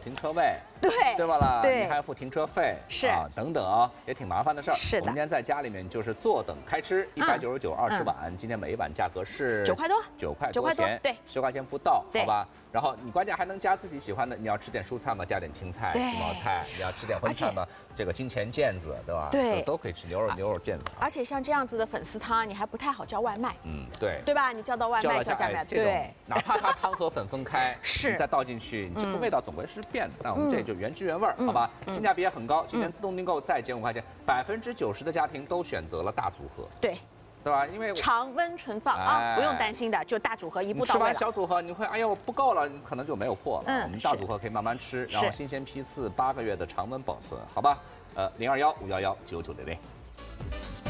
停车位， 对吧啦？ 对， 你还要付停车费， 是啊，等等，也挺麻烦的事儿。 是的， 我们今天在家里面就是坐等开吃，19920碗，今天每一碗价格是 9块多 ，9块多钱， 对 ，10块钱不到， 对好吧？然后你关键还能加自己喜欢的，你要吃点蔬菜嘛，加点青菜、鸡毛菜；你要吃点荤菜嘛，这个金钱腱子，对吧？ 对， 都可以吃牛肉腱子。 而且像这样子的粉丝汤，你还不太好叫外卖， 对吧？你叫到外卖，叫外卖，对， 哪怕它汤和粉分开， 是， 你再倒进去，你这个味道总归是变的。那我们这就原汁原味，好吧？性价比也很高，今天自动订购再减5块钱，90%的家庭都选择了大组合，对吧？因为常温存放啊，不用担心的，就大组合一步到位了。 吃完小组合，你会哎呦不够了，可能就没有货了。我们大组合可以慢慢吃，然后新鲜批次8个月的常温保存，好吧？021-511-9900。